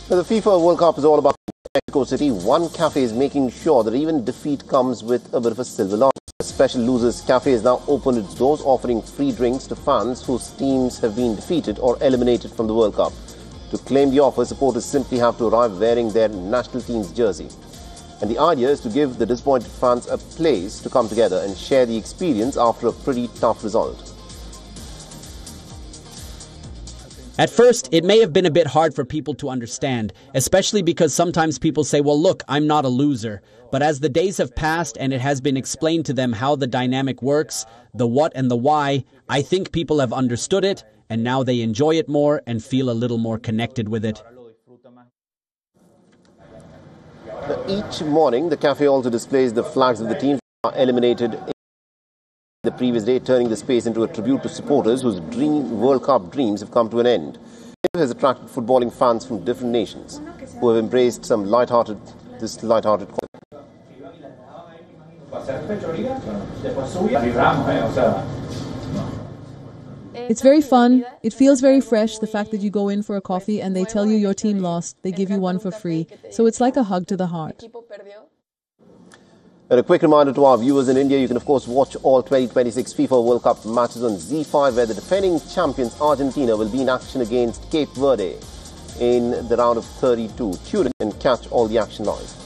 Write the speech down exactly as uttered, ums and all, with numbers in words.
The FIFA World Cup is all about Mexico City. One cafe is making sure that even defeat comes with a bit of a silver lining. A Special Losers Cafe has now opened its doors, offering free drinks to fans whose teams have been defeated or eliminated from the World Cup. To claim the offer, supporters simply have to arrive wearing their national team's jersey. And the idea is to give the disappointed fans a place to come together and share the experience after a pretty tough result. At first, it may have been a bit hard for people to understand, especially because sometimes people say, well, look, I'm not a loser. But as the days have passed and it has been explained to them how the dynamic works, the what and the why, I think people have understood it, and now they enjoy it more and feel a little more connected with it. Each morning, the cafe also displays the flags of the teams that are eliminated in the previous day, turning the space into a tribute to supporters whose dream World Cup dreams have come to an end. It has attracted footballing fans from different nations who have embraced some light-hearted, this light-hearted concept. It's very fun. It feels very fresh, the fact that you go in for a coffee and they tell you your team lost. They give you one for free. So it's like a hug to the heart. And a quick reminder to our viewers in India, you can of course watch all twenty twenty-six FIFA World Cup matches on Z five, where the defending champions Argentina will be in action against Cape Verde in the round of thirty-two. Tune in and catch all the action live.